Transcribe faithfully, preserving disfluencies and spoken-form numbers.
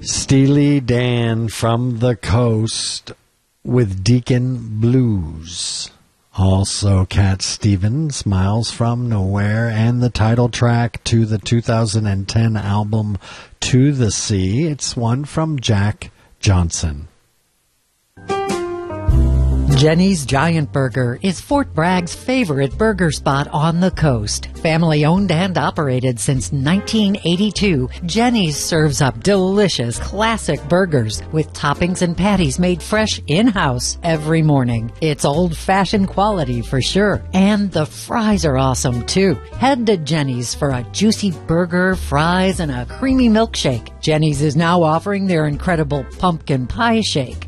Steely Dan from the Coast with Deacon Blues. Also, Cat Stevens, Miles from Nowhere, and the title track to the two thousand ten album To the Sea. It's one from Jack Johnson. Jenny's Giant Burger is Fort Bragg's favorite burger spot on the coast. Family owned and operated since nineteen eighty-two, Jenny's serves up delicious classic burgers with toppings and patties made fresh in-house every morning. It's old-fashioned quality for sure, and the fries are awesome too. Head to Jenny's for a juicy burger, fries, and a creamy milkshake. Jenny's is now offering their incredible pumpkin pie shake.